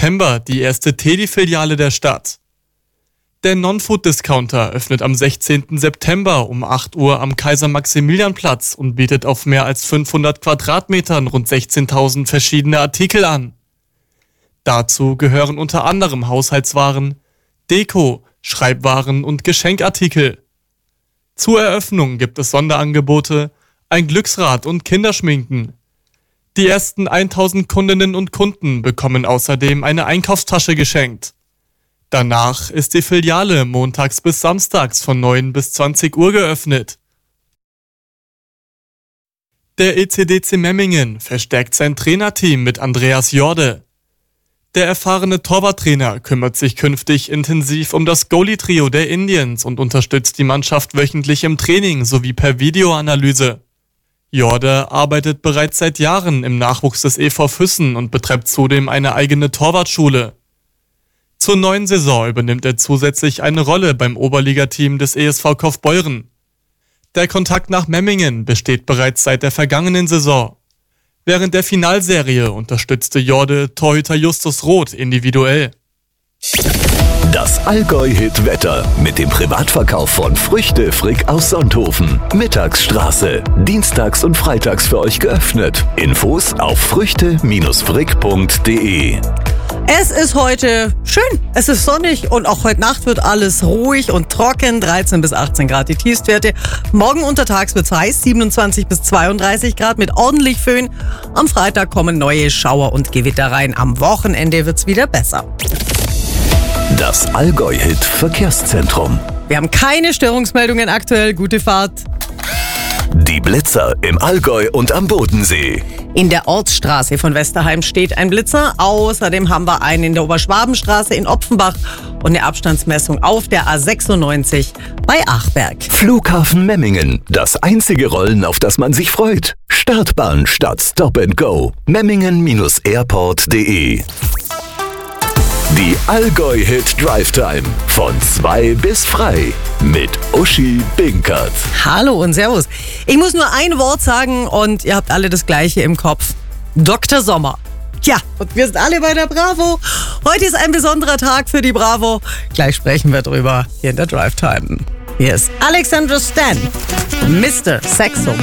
September die erste Teddy-Filiale der Stadt. Der Non-Food-Discounter öffnet am 16. September um 8 Uhr am Kaiser-Maximilian-Platz und bietet auf mehr als 500 Quadratmetern rund 16.000 verschiedene Artikel an. Dazu gehören unter anderem Haushaltswaren, Deko, Schreibwaren und Geschenkartikel. Zur Eröffnung gibt es Sonderangebote, ein Glücksrad und Kinderschminken. Die ersten 1000 Kundinnen und Kunden bekommen außerdem eine Einkaufstasche geschenkt. Danach ist die Filiale montags bis samstags von 9 bis 20 Uhr geöffnet. Der ECDC Memmingen verstärkt sein Trainerteam mit Andreas Jorde. Der erfahrene Torwarttrainer kümmert sich künftig intensiv um das Goalie-Trio der Indians und unterstützt die Mannschaft wöchentlich im Training sowie per Videoanalyse. Jorde arbeitet bereits seit Jahren im Nachwuchs des EV Füssen und betreibt zudem eine eigene Torwartschule. Zur neuen Saison übernimmt er zusätzlich eine Rolle beim Oberligateam des ESV Kaufbeuren. Der Kontakt nach Memmingen besteht bereits seit der vergangenen Saison. Während der Finalserie unterstützte Jorde Torhüter Justus Roth individuell. Das Allgäu-Hit-Wetter mit dem Privatverkauf von Früchte Frick aus Sonthofen. Mittagsstraße. Dienstags und freitags für euch geöffnet. Infos auf früchte-frick.de. Es ist heute schön, es ist sonnig und auch heute Nacht wird alles ruhig und trocken, 13 bis 18 Grad die Tiefstwerte. Morgen untertags wird es heiß, 27 bis 32 Grad mit ordentlich Föhn. Am Freitag kommen neue Schauer und Gewitter rein, am Wochenende wird es wieder besser. Das Allgäu-Hit-Verkehrszentrum. Wir haben keine Störungsmeldungen aktuell, gute Fahrt. Die Blitzer im Allgäu und am Bodensee. In der Ortsstraße von Westerheim steht ein Blitzer. Außerdem haben wir einen in der Oberschwabenstraße in Opfenbach und eine Abstandsmessung auf der A96 bei Achberg. Flughafen Memmingen. Das einzige Rollen, auf das man sich freut. Startbahn statt Stop and Go. Memmingen-airport.de. Die Allgäu-Hit Drive Time von 2 bis frei mit Uschi Binkert. Hallo und Servus. Ich muss nur ein Wort sagen und ihr habt alle das Gleiche im Kopf. Dr. Sommer. Ja, und wir sind alle bei der Bravo. Heute ist ein besonderer Tag für die Bravo. Gleich sprechen wir drüber hier in der Drive Time. Hier ist Alexandra Stan, Mr. Sexo